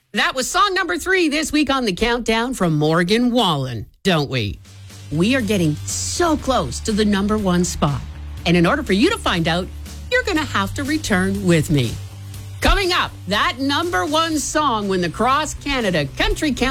That was song number 3 this week on the countdown from Morgan Wallen, don't we? We are getting so close to the number 1 spot. And in order for you to find out, you're going to have to return with me. Coming up, that number 1 song when the Cross Canada Country Countdown